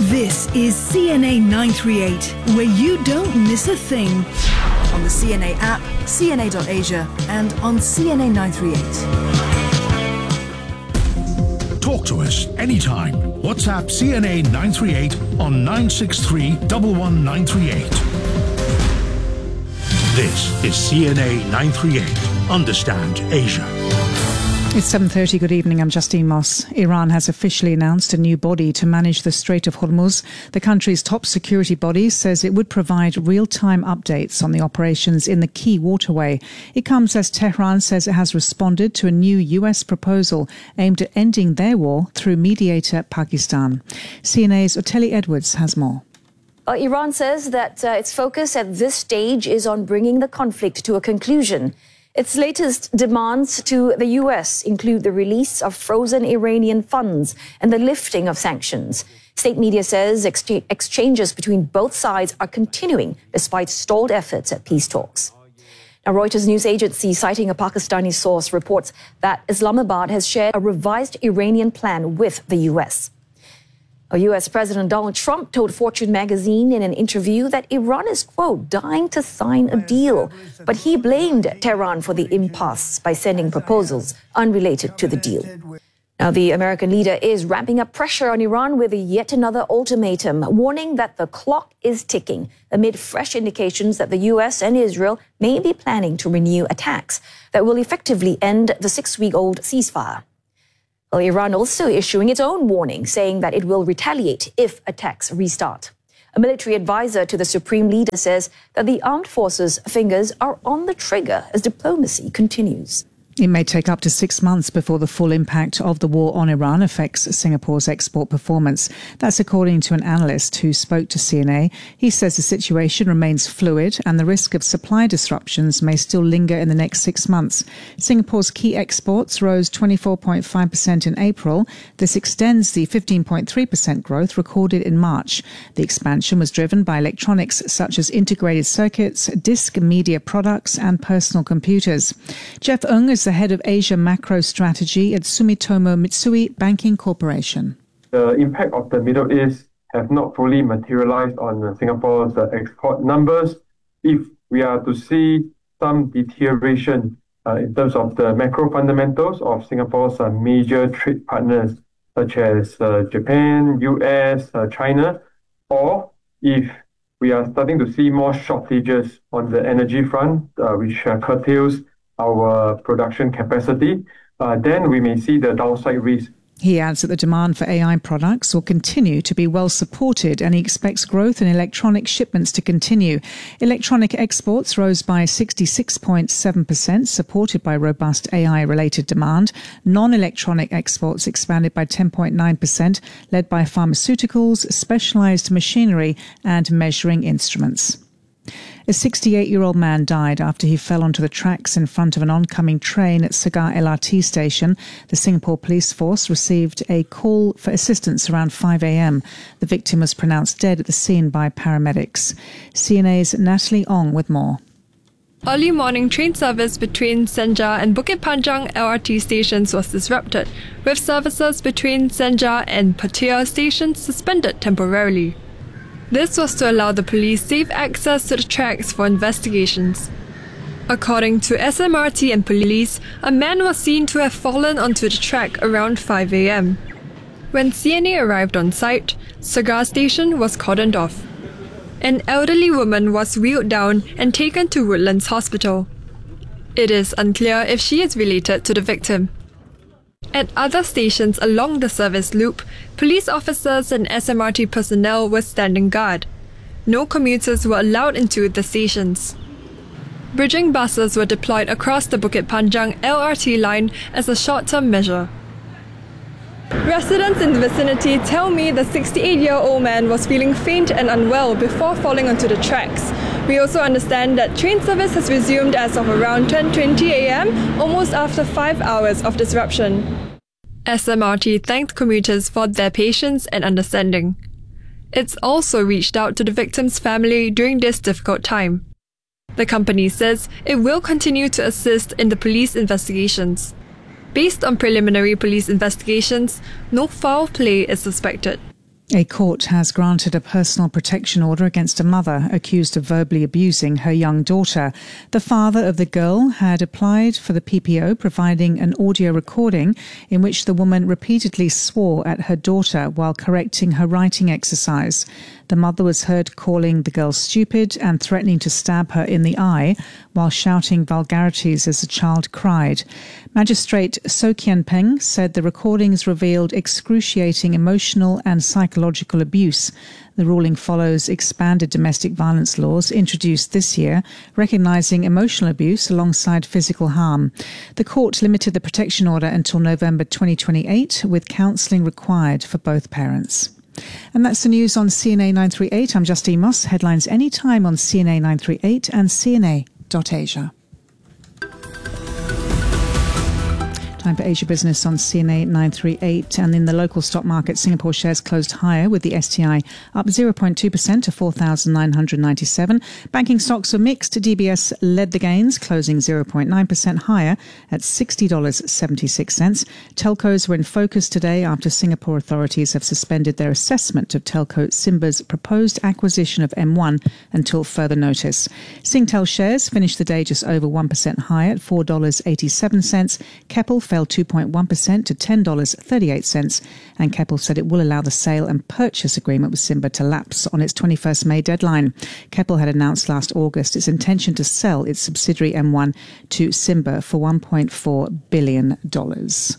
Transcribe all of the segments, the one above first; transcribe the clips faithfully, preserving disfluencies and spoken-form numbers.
This is C N A nine three eight, where you don't miss a thing. On the C N A app, C N A dot Asia, and on C N A nine three eight. Talk to us anytime. WhatsApp C N A nine three eight on nine six three, one one nine three eight. This is C N A nine three eight. Understand Asia. It's seven thirty. Good evening. I'm Justine Moss. Iran has officially announced a new body to manage the Strait of Hormuz. The country's top security body says it would provide real-time updates on the operations in the key waterway. It comes as Tehran says it has responded to a new U S proposal aimed at ending their war through mediator Pakistan. C N A's Otelli Edwards has more. Uh, Iran says that uh, its focus at this stage is on bringing the conflict to a conclusion. Its latest demands to the U S include the release of frozen Iranian funds and the lifting of sanctions. State media says ex- exchanges between both sides are continuing despite stalled efforts at peace talks. Now, Reuters news agency, citing a Pakistani source, reports that Islamabad has shared a revised Iranian plan with the U S. U S President Donald Trump told Fortune magazine in an interview that Iran is, quote, dying to sign a deal. But he blamed Tehran for the impasse by sending proposals unrelated to the deal. Now, the American leader is ramping up pressure on Iran with yet another ultimatum, warning that the clock is ticking amid fresh indications that the U S and Israel may be planning to renew attacks that will effectively end the six-week-old ceasefire. Well, Iran also issuing its own warning, saying that it will retaliate if attacks restart. A military advisor to the supreme leader says that the armed forces' fingers are on the trigger as diplomacy continues. It may take up to six months before the full impact of the war on Iran affects Singapore's export performance. That's according to an analyst who spoke to C N A. He says the situation remains fluid and the risk of supply disruptions may still linger in the next six months. Singapore's key exports rose twenty-four point five percent in April. This extends the fifteen point three percent growth recorded in March. The expansion was driven by electronics such as integrated circuits, disc media products and personal computers. Jeff Ng is the head of Asia Macro Strategy at Sumitomo Mitsui Banking Corporation. The impact of the Middle East have not fully materialized on Singapore's export numbers. If we are to see some deterioration uh, in terms of the macro fundamentals of Singapore's uh, major trade partners, such as uh, Japan, U S, uh, China, or if we are starting to see more shortages on the energy front, uh, which uh, curtails our production capacity, uh, then we may see the downside risk. He adds that the demand for A I products will continue to be well supported and he expects growth in electronic shipments to continue. Electronic exports rose by sixty-six point seven percent, supported by robust A I-related demand. Non-electronic exports expanded by ten point nine percent, led by pharmaceuticals, specialized machinery and measuring instruments. A sixty-eight-year-old man died after he fell onto the tracks in front of an oncoming train at Segar L R T station. The Singapore Police Force received a call for assistance around five a.m. The victim was pronounced dead at the scene by paramedics. C N A's Natalie Ong with more. Early morning train service between Senja and Bukit Panjang L R T stations was disrupted, with services between Senja and Pattaya stations suspended temporarily. This was to allow the police safe access to the tracks for investigations. According to S M R T and police, a man was seen to have fallen onto the track around five a.m. When C N A arrived on site, Segar station was cordoned off. An elderly woman was wheeled down and taken to Woodlands Hospital. It is unclear if she is related to the victim. At other stations along the service loop, police officers and S M R T personnel were standing guard. No commuters were allowed into the stations. Bridging buses were deployed across the Bukit Panjang L R T line as a short-term measure. Residents in the vicinity tell me the sixty-eight-year-old man was feeling faint and unwell before falling onto the tracks. We also understand that train service has resumed as of around ten twenty a.m., almost after five hours of disruption. S M R T thanked commuters for their patience and understanding. It's also reached out to the victim's family during this difficult time. The company says it will continue to assist in the police investigations. Based on preliminary police investigations, no foul play is suspected. A court has granted a personal protection order against a mother accused of verbally abusing her young daughter. The father of the girl had applied for the P P O, providing an audio recording in which the woman repeatedly swore at her daughter while correcting her writing exercise. The mother was heard calling the girl stupid and threatening to stab her in the eye while shouting vulgarities as the child cried. Magistrate So Kian Peng said the recordings revealed excruciating emotional and psychological abuse. The ruling follows expanded domestic violence laws introduced this year, recognising emotional abuse alongside physical harm. The court limited the protection order until November twenty twenty-eight, with counselling required for both parents. And that's the news on C N A nine thirty-eight. I'm Justine Moss. Headlines anytime on C N A nine thirty-eight and C N A dot Asia. Time for Asia Business on C N A nine thirty-eight. And in the local stock market, Singapore shares closed higher, with the S T I up zero point two percent to four thousand nine hundred ninety-seven. Banking stocks were mixed. D B S led the gains, closing zero point nine percent higher at sixty dollars and seventy-six cents. Telcos were in focus today after Singapore authorities have suspended their assessment of telco Simba's proposed acquisition of M one until further notice. Singtel shares finished the day just over one percent higher at four dollars and eighty-seven cents. Keppel fell two point one percent to ten dollars and thirty-eight cents, and Keppel said it will allow the sale and purchase agreement with Simba to lapse on its twenty-first May deadline. Keppel had announced last August its intention to sell its subsidiary M one to Simba for one point four billion dollars.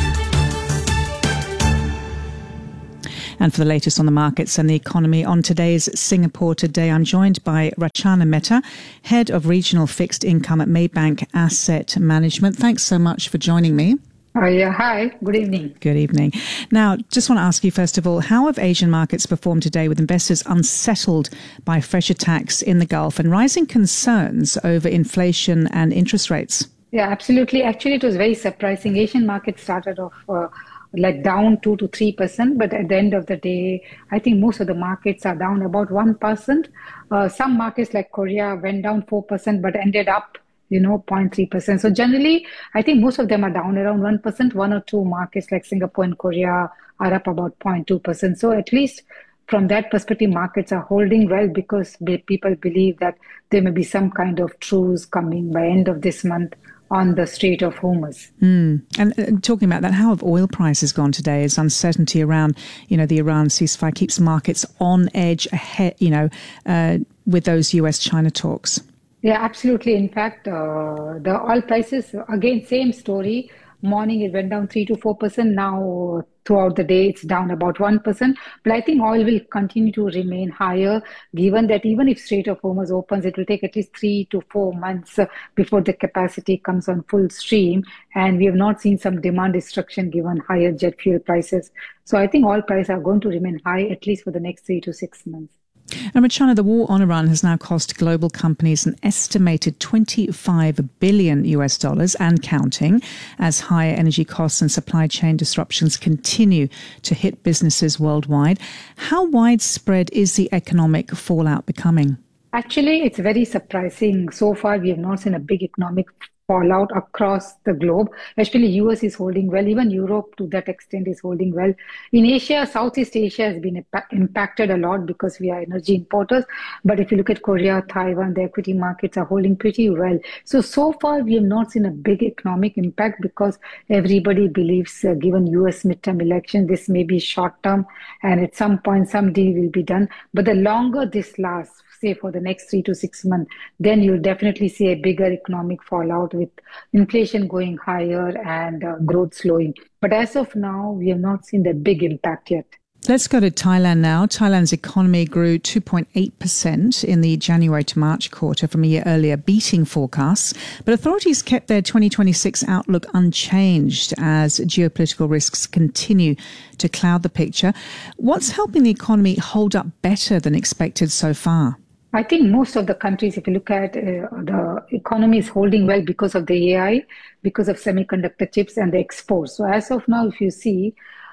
And for the latest on the markets and the economy on today's Singapore Today, I'm joined by Rachana Mehta, Head of Regional Fixed Income at Maybank Asset Management. Thanks so much for joining me. Oh, yeah. Hi. Good evening. Good evening. Now, just want to ask you, first of all, how have Asian markets performed today with investors unsettled by fresh attacks in the Gulf and rising concerns over inflation and interest rates? Yeah, absolutely. Actually, it was very surprising. Asian markets started off uh, like down two to three percent, but at the end of the day, I think most of the markets are down about one percent. Uh, some markets like Korea went down four percent, but ended up, you know, zero point three percent. So generally, I think most of them are down around one percent. One or two markets like Singapore and Korea are up about zero point two percent. So at least from that perspective, markets are holding well because people believe that there may be some kind of truce coming by end of this month on the Strait of Hormuz. Mm. And uh, talking about that, how have oil prices gone today as uncertainty around, you know, the Iran ceasefire keeps markets on edge ahead, you know, uh, with those U S China talks? Yeah, absolutely. In fact, uh, the oil prices, again, same story. Morning, it went down three to four percent. Now, throughout the day, it's down about one percent. But I think oil will continue to remain higher, given that even if Strait of Hormuz opens, it will take at least three to four months before the capacity comes on full stream. And we have not seen some demand destruction given higher jet fuel prices. So I think oil prices are going to remain high, at least for the next three to six months. And Rachana, the war on Iran has now cost global companies an estimated twenty-five billion U S dollars and counting, as higher energy costs and supply chain disruptions continue to hit businesses worldwide. How widespread is the economic fallout becoming? Actually, it's very surprising. So far, we have not seen a big economic fallout across the globe. Especially U S is holding well. Even Europe to that extent is holding well. In Asia, Southeast Asia has been impacted a lot because we are energy importers. But if you look at Korea, Taiwan, the equity markets are holding pretty well. So, so far we have not seen a big economic impact because everybody believes uh, given U S midterm election, this may be short term and at some point some deal will be done. But the longer this lasts, say for the next three to six months, then you'll definitely see a bigger economic fallout with inflation going higher and uh, growth slowing. But as of now, we have not seen the big impact yet. Let's go to Thailand now. Thailand's economy grew two point eight percent in the January to March quarter from a year earlier, beating forecasts. But authorities kept their twenty twenty-six outlook unchanged as geopolitical risks continue to cloud the picture. What's helping the economy hold up better than expected so far? I think most of the countries, if you look at uh, the economy is holding well because of the A I, because of semiconductor chips and the exports. So as of now, if you see,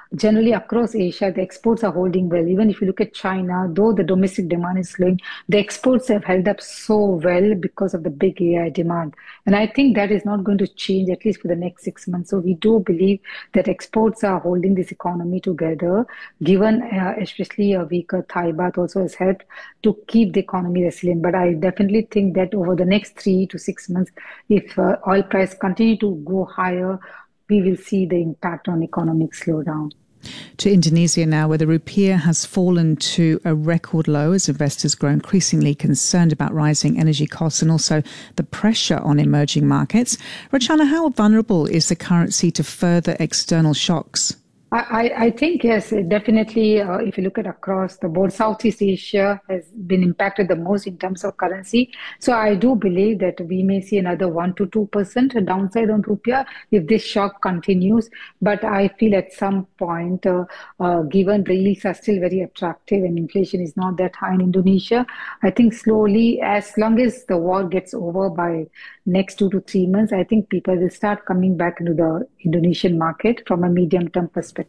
generally across Asia, the exports are holding well. Even if you look at China, though the domestic demand is slowing, the exports have held up so well because of the big A I demand. And I think that is not going to change, at least for the next six months. So we do believe that exports are holding this economy together, given uh, especially a weaker Thai baht also has helped to keep the economy resilient. But I definitely think that over the next three to six months, if uh, oil price continue to go higher, we will see the impact on economic slowdown. To Indonesia now, where the rupiah has fallen to a record low as investors grow increasingly concerned about rising energy costs and also the pressure on emerging markets. Rachana, how vulnerable is the currency to further external shocks? I, I think, yes, definitely, uh, if you look at across the board, Southeast Asia has been impacted the most in terms of currency. So I do believe that we may see another one to two percent downside on rupiah if this shock continues. But I feel at some point, uh, uh, given the yields are still very attractive and inflation is not that high in Indonesia, I think slowly, as long as the war gets over by next two to three months, I think people will start coming back into the Indonesian market from a medium-term perspective.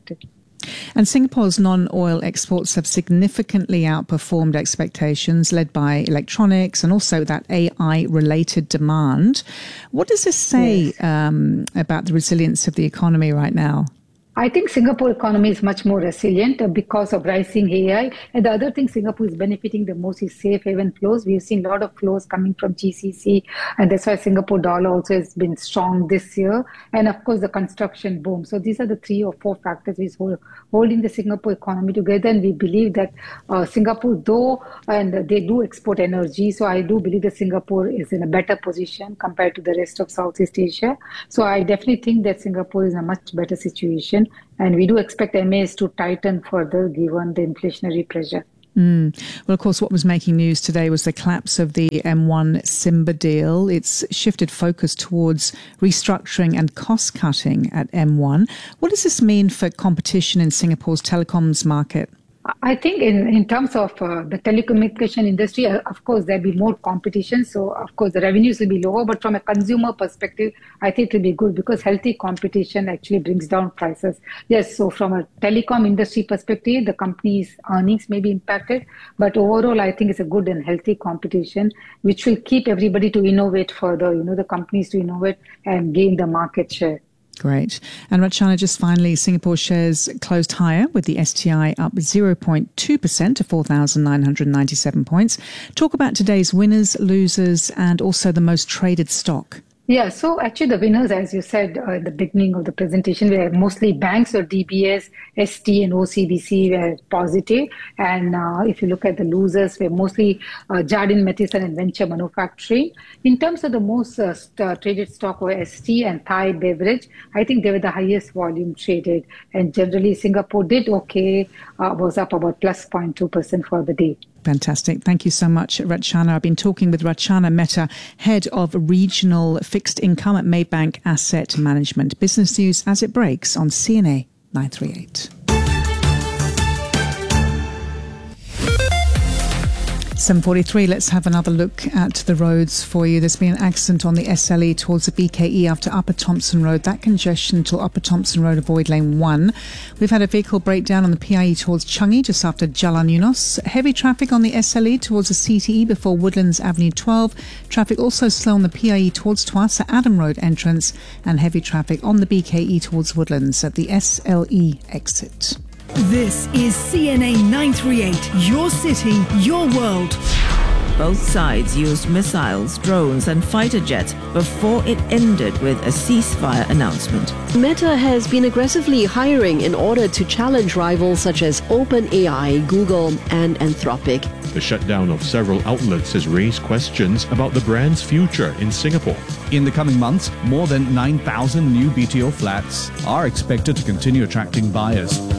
And Singapore's non-oil exports have significantly outperformed expectations, led by electronics and also that A I-related demand. What does this say yes. um, about the resilience of the economy right now? I think Singapore economy is much more resilient because of rising A I. And the other thing Singapore is benefiting the most is safe haven flows. We've seen a lot of flows coming from G C C, and that's why Singapore dollar also has been strong this year. And of course, the construction boom. So these are the three or four factors which hold holding the Singapore economy together. And we believe that uh, Singapore, though, and they do export energy, so I do believe that Singapore is in a better position compared to the rest of Southeast Asia. So I definitely think that Singapore is in a much better situation. And we do expect M As to tighten further given the inflationary pressure. Mm. Well, of course, what was making news today was the collapse of the M one Simba deal. It's shifted focus towards restructuring and cost cutting at M one. What does this mean for competition in Singapore's telecoms market? I think in, in terms of uh, the telecommunication industry, uh, of course, there'll be more competition. So, of course, the revenues will be lower. But from a consumer perspective, I think it will be good because healthy competition actually brings down prices. Yes, so from a telecom industry perspective, the company's earnings may be impacted. But overall, I think it's a good and healthy competition, which will keep everybody to innovate further, you know, the companies to innovate and gain the market share. Great. And Rachana, just finally, Singapore shares closed higher with the S T I up zero point two percent to four thousand nine hundred ninety-seven points. Talk about today's winners, losers, and also the most traded stock. Yeah, so actually the winners, as you said uh, at the beginning of the presentation, were mostly banks or D B S, S T and O C B C were positive. And uh, if you look at the losers, were mostly uh, Jardine Matheson and Venture Manufacturing. In terms of the most uh, st- traded stock were S T and Thai Beverage. I think they were the highest volume traded. And generally Singapore did okay, uh, was up about plus zero point two percent for the day. Fantastic. Thank you so much, Rachana. I've been talking with Rachana Mehta, Head of Regional Fixed Income at Maybank Asset Management. Business news as it breaks on C N A nine three eight. seven forty-three, let's have another look at the roads for you. There's been an accident on the S L E towards the B K E after Upper Thompson Road. That congestion till Upper Thompson Road, avoid lane one. We've had a vehicle breakdown on the P I E towards Changi just after Jalan Yunos. Heavy traffic on the S L E towards the C T E before Woodlands Avenue twelve. Traffic also slow on the P I E towards Tuasa Adam Road entrance, and heavy traffic on the B K E towards Woodlands at the S L E exit. This is C N A nine three eight, your city, your world. Both sides used missiles, drones and fighter jets before it ended with a ceasefire announcement. Meta has been aggressively hiring in order to challenge rivals such as OpenAI, Google and Anthropic. The shutdown of several outlets has raised questions about the brand's future in Singapore. In the coming months, more than nine thousand new B T O flats are expected to continue attracting buyers.